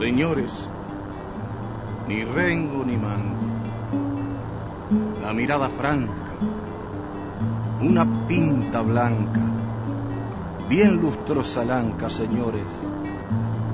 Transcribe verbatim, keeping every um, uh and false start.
Señores, ni rengo ni mango, la mirada franca, una pinta blanca, bien lustrosa lanca, señores,